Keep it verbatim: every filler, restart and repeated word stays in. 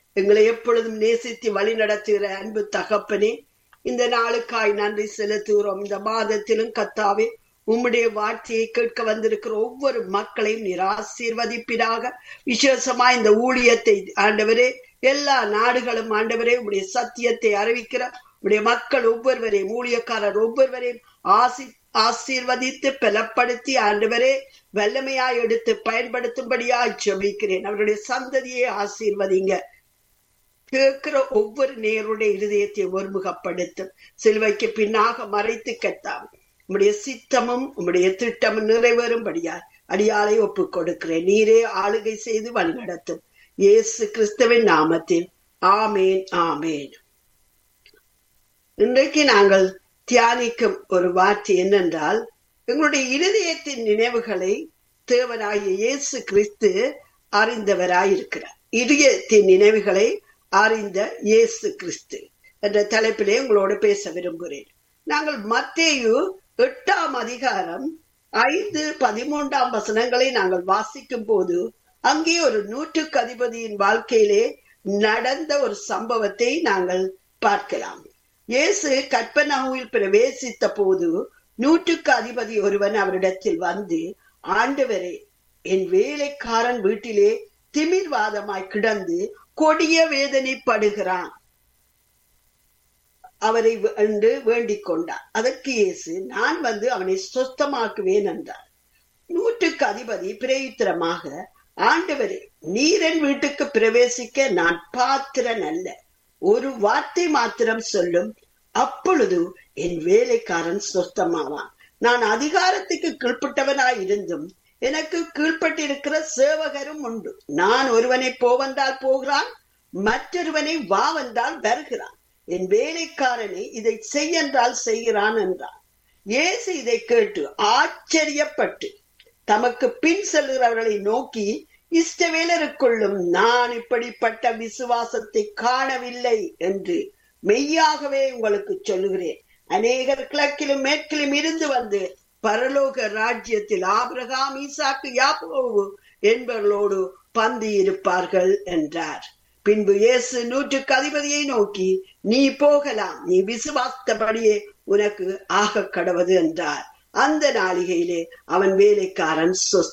எங்களை எப்பொழுதும் நேசித்து வழி நடத்துகிற அன்பு தகப்பனே, இந்த நாளுக்காய் நன்றி செலுத்துகிறோம். இந்த மாதத்திலும் கத்தாவே உம்முடைய வார்த்தையை கேட்க வந்திருக்கிற ஒவ்வொரு மக்களையும் நீர் ஆசீர்வதிப்பீராக. விசேஷமா இந்த ஊழியத்தை ஆண்டவரே, எல்லா நாடுகளும் ஆண்டவரே உம்முடைய சத்தியத்தை அறிவிக்கிற உம்முடைய மக்கள் ஒவ்வொருவரையும், ஊழியக்காரர் ஒவ்வொருவரையும் ஆசி ஆசீர்வதித்து பலப்படுத்தி ஆண்டவரே வல்லமையாய் எடுத்து பயன்படுத்தும்படியாய் ஜெபிக்கிறேன். அவருடைய சந்ததியை ஆசீர்வதிங்க. கேட்கிற ஒவ்வொரு நேருடைய இருதயத்தை ஒருமுகப்படுத்தும். சிலுவைக்கு பின்னாக மறைத்து கத்தாம் உம்முடைய சித்தமும் உம்முடைய திட்டமும் நிறைவேறும்படியாய் அடியாளை ஒப்புக் கொடுக்கிறேன். நீரே ஆளுகை செய்து வழிநடத்தும். இயேசு கிறிஸ்துவின் நாமத்தில் ஆமேன், ஆமேன். இன்றைக்கு நாங்கள் தியானிக்கும் ஒரு வார்த்தை என்னென்றால், எங்களுடைய இருதயத்தின் நினைவுகளை தேவனாகிய இயேசு கிறிஸ்து அறிந்தவராயிருக்கிறார். இதயத்தின் நினைவுகளை அறிந்த இயேசு கிறிஸ்து என்ற தலைப்பிலே உங்களோடு பேச விரும்புகிறேன். நாங்கள் மத்தேயு எட்டாம் அதிகாரம் ஐந்து பதிமூன்றாம் வசனங்களை நாங்கள் வாசிக்கும் போது அங்கே ஒரு நூற்றுக்கு அதிபதியின் வாழ்க்கையிலே நடந்த ஒரு சம்பவத்தை நாங்கள் பார்க்கலாம். இயேசு கற்பர்நகூமில் பிரவேசித்த போது நூற்றுக்கு அதிபதி ஒருவன் அவரிடத்தில் வந்து, ஆண்டவரே, என் வேலைக்காரன் வீட்டிலே திமிர்வாதமாய் கிடந்து கொடிய வேதனைப்படுகிறான், அவரை என்று வேண்டிக் கொண்டார். அதற்கு இயேசு, நான் வந்து அவனை சொஸ்தமாக்குவேன் என்றார். நூற்றுக்கு அதிபதி பிரயுத்தரமாக, ஆண்டவரே, நீரன் வீட்டுக்கு பிரவேசிக்க நான் பாத்திரன் அல்ல, ஒரு வார்த்தை மாத்திரம் சொல்லும், அப்பொழுது என் வேலைக்காரன் சொஸ்தமாவான். நான் அதிகாரத்துக்கு கீழ்ப்பட்டவனாய் இருந்தும் எனக்கு கீழ்பட்டிருக்கிற சேவகரும் உண்டு. நான் ஒருவனை போவென்றால் போகிறான், மற்றொருவனை வா வந்தால் வருகிறான். என் வேலைக்காரனை இதை செய்யென்றால் செய்கிறான் என்றான். இயேசு இதை கேட்டு ஆச்சரியப்பட்டு தமக்கு பின் செல்கிறவர்களை நோக்கி, இஸ்ரவேலருக்குள்ளும் நான் இப்படிப்பட்ட விசுவாசத்தை காணவில்லை என்று மெய்யாகவே உங்களுக்கு சொல்லுகிறேன். அநேகர் கிழக்கிலும் மேற்கிலும் இருந்து வந்து பரலோக ராஜ்யத்தில் ஆபிரகாம், ஈசாக்கு, யாக்கோபு என்பவர்களோடு பந்தி இருப்பார்கள் என்றார். பின்பு இயேசு நூற்றுக்கு அதிபதியை நோக்கி, நீ போகலாம், நீ விசுவாசித்தபடியே உனக்கு ஆக கடவது என்றார். அந்த நாளிகையிலே அவன் வேலைக்காரன் சொஸ்தமானான்.